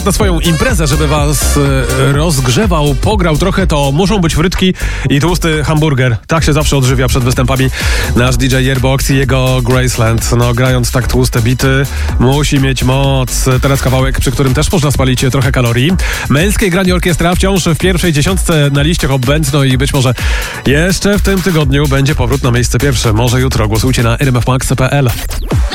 na swoją imprezę, żeby was rozgrzewał, pograł trochę, to muszą być frytki i tłusty hamburger. Tak się zawsze odżywia przed występami nasz DJ Yearbox i jego Graceland. No, grając tak tłuste bity, musi mieć moc. Teraz kawałek, przy którym też można spalić trochę kalorii. Męskiej granie orkiestra wciąż w pierwszej dziesiątce na liście Hot Band, no i być może jeszcze w tym tygodniu będzie powrót na miejsce pierwsze. Może jutro. Głosujcie na rmfmax.pl.